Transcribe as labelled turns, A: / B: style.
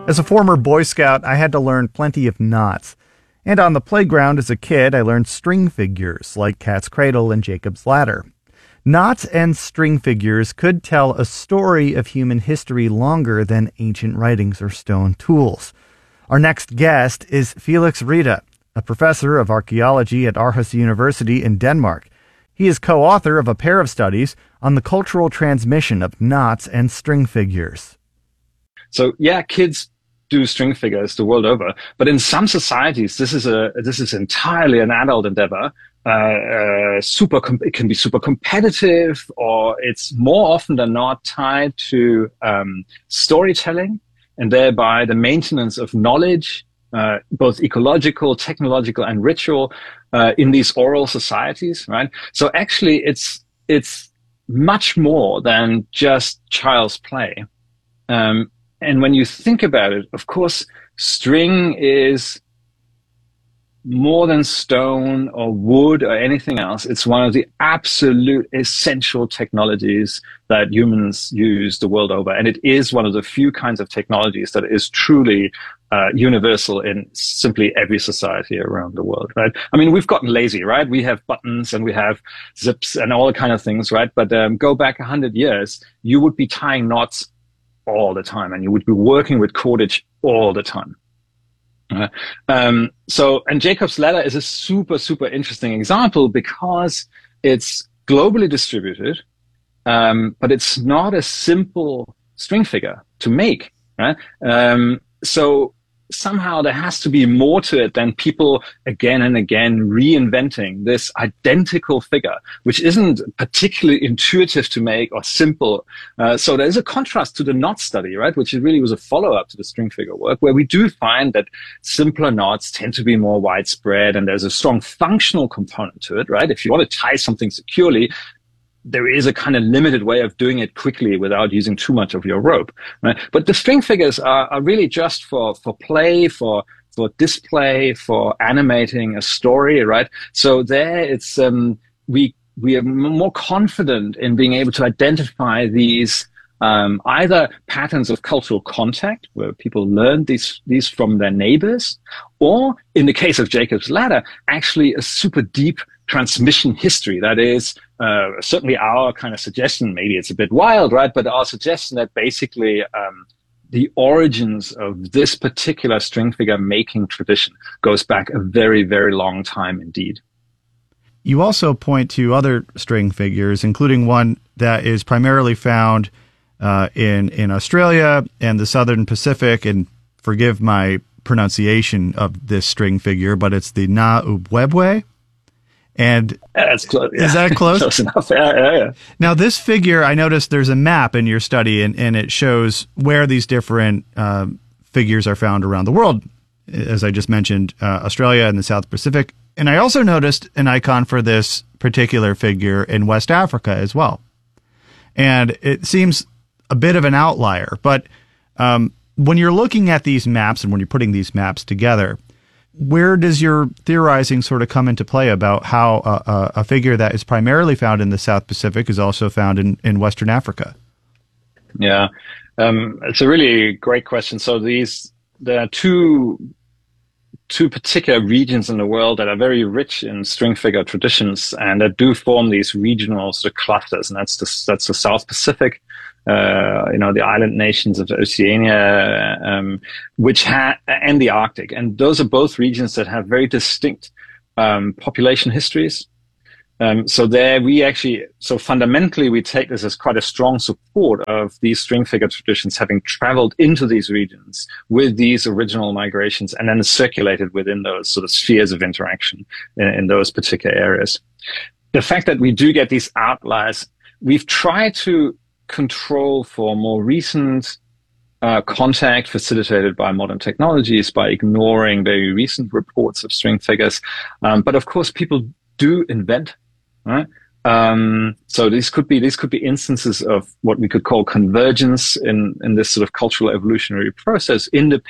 A: As a former Boy Scout, I had to learn plenty of knots. And on the playground as a kid, I learned string figures like Cat's Cradle and Jacob's Ladder. Knots and string figures could tell a story of human history longer than ancient writings or stone tools. Our next guest is Felix Wrede, a professor of archaeology at Aarhus University in Denmark. He is co-author of a pair of studies on the cultural transmission of knots and string figures.
B: So yeah, kids do string figures the world over, but in some societies, this is entirely an adult endeavor. It can be super competitive, or it's more often than not tied to storytelling, and thereby the maintenance of knowledge, both ecological, technological, and ritual, in these oral societies, right? So actually, it's much more than just child's play. And when you think about it, of course, string is more than stone or wood or anything else. It's one of the absolute essential technologies that humans use the world over. And it is one of the few kinds of technologies that is truly universal in simply every society around the world, right? I mean, we've gotten lazy, right? We have buttons and we have zips and all kind of things, right? But go back 100 years, you would be tying knots all the time, and you would be working with cordage all the time. And Jacob's Ladder is a super, super interesting example because it's globally distributed, but it's not a simple string figure to make, right? So somehow there has to be more to it than people again and again reinventing this identical figure, which isn't particularly intuitive to make or simple. So there's a contrast to the knot study, right, which really was a follow-up to the string figure work, where we do find that simpler knots tend to be more widespread, and there's a strong functional component to it, right? If you want to tie something securely, there is a kind of limited way of doing it quickly without using too much of your rope, right? But the string figures are really just for play, for display, for animating a story, right? So there it's, we are more confident in being able to identify these, either patterns of cultural contact where people learn these from their neighbors, or in the case of Jacob's Ladder, actually a super deep transmission history. That is certainly our kind of suggestion. Maybe it's a bit wild, right? But our suggestion that basically the origins of this particular string figure making tradition goes back a very, very long time indeed.
A: You also point to other string figures, including one that is primarily found in Australia and the Southern Pacific. And forgive my pronunciation of this string figure, but it's the Na-Ubwebwe. And
B: that's close. Yeah.
A: Is that close?
B: Close enough. Yeah.
A: Now, this figure, I noticed there's a map in your study, and it shows where these different figures are found around the world. As I just mentioned, Australia and the South Pacific. And I also noticed an icon for this particular figure in West Africa as well. And it seems a bit of an outlier. But when you're looking at these maps and when you're putting these maps together, where does your theorizing sort of come into play about how a figure that is primarily found in the South Pacific is also found in Western Africa?
B: Yeah, it's a really great question. So there are two particular regions in the world that are very rich in string figure traditions, and that do form these regional sort of clusters, and that's the South Pacific. The island nations of Oceania, and the Arctic. And those are both regions that have very distinct population histories. So fundamentally, we take this as quite a strong support of these string figure traditions having traveled into these regions with these original migrations and then circulated within those sort of spheres of interaction in those particular areas. The fact that we do get these outliers, we've tried to control for more recent contact facilitated by modern technologies by ignoring very recent reports of string figures. But of course, people do invent, right? So these could be instances of what we could call convergence in this sort of cultural evolutionary process, independent